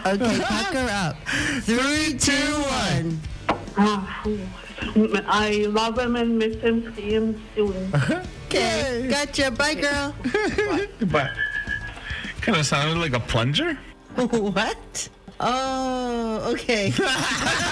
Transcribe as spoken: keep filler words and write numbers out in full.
Okay, pucker up. Three, two, one. I love him and miss him. See him soon. Okay, gotcha. Bye, girl. But kind of sounded like a plunger. What? Oh, okay.